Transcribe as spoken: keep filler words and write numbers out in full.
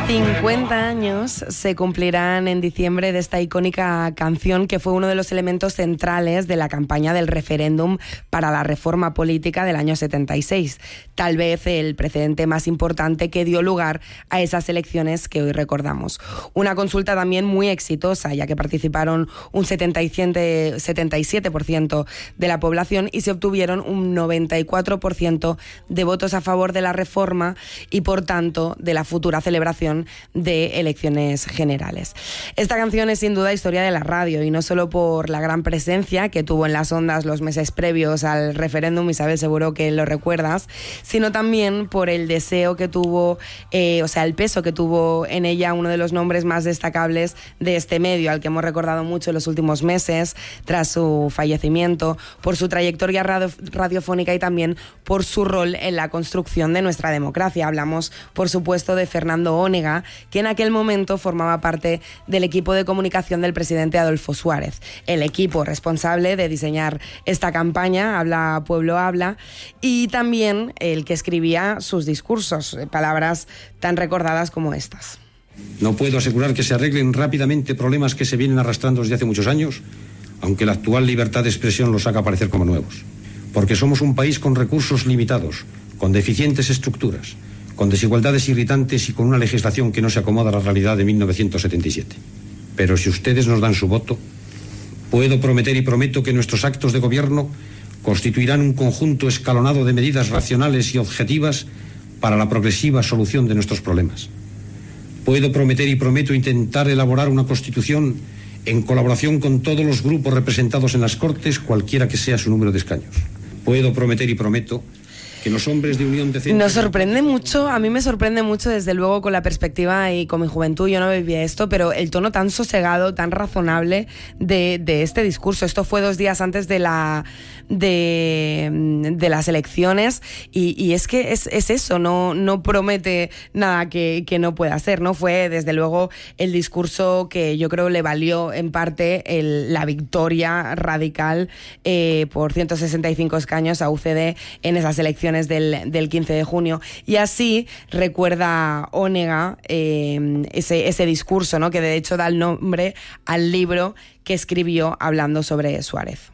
cincuenta años se cumplirán en diciembre de esta icónica canción que fue uno de los elementos centrales de la campaña del referéndum para la reforma política del año setenta y seis. Tal vez el precedente más importante que dio lugar a esas elecciones que hoy recordamos. Una consulta también muy exitosa, ya que participaron un setenta y siete por ciento de la población y se obtuvieron un noventa y cuatro por ciento de votos a favor de la reforma y, por tanto, de la futura celebración de elecciones generales. Esta canción es sin duda historia de la radio, y no solo por la gran presencia que tuvo en las ondas los meses previos al referéndum, Isabel, seguro que lo recuerdas, sino también por el deseo que tuvo, eh, o sea, el peso que tuvo en ella uno de los nombres más destacables de este medio, al que hemos recordado mucho en los últimos meses, tras su fallecimiento, por su trayectoria radio, radiofónica y también por su rol en la construcción de nuestra democracia. Hablamos, por supuesto, de Fernando Onega, que en aquel momento formaba parte del equipo de comunicación del presidente Adolfo Suárez, el equipo responsable de diseñar esta campaña, Habla Pueblo Habla, y también el que escribía sus discursos, palabras tan recordadas como estas. No puedo asegurar que se arreglen rápidamente problemas que se vienen arrastrando desde hace muchos años, aunque la actual libertad de expresión los haga parecer como nuevos, porque somos un país con recursos limitados, con deficientes estructuras, con desigualdades irritantes y con una legislación que no se acomoda a la realidad de mil novecientos setenta y siete. Pero si ustedes nos dan su voto, puedo prometer y prometo que nuestros actos de gobierno constituirán un conjunto escalonado de medidas racionales y objetivas para la progresiva solución de nuestros problemas. Puedo prometer y prometo intentar elaborar una Constitución en colaboración con todos los grupos representados en las Cortes, cualquiera que sea su número de escaños. Puedo prometer y prometo que los hombres de Unión de Centro... Nos sorprende mucho, a mí me sorprende mucho, desde luego, con la perspectiva y con mi juventud, yo no vivía esto, pero el tono tan sosegado, tan razonable de, de este discurso. Esto fue dos días antes de la de, de las elecciones y, y es que es, es eso, no, no promete nada que, que no pueda ser, ¿no? Fue, desde luego, el discurso que yo creo le valió en parte el, la victoria radical eh, por ciento sesenta y cinco escaños a U C D en esas elecciones Del, del quince de junio, y así recuerda Onega eh, ese, ese discurso, ¿no?, que de hecho da el nombre al libro que escribió hablando sobre Suárez.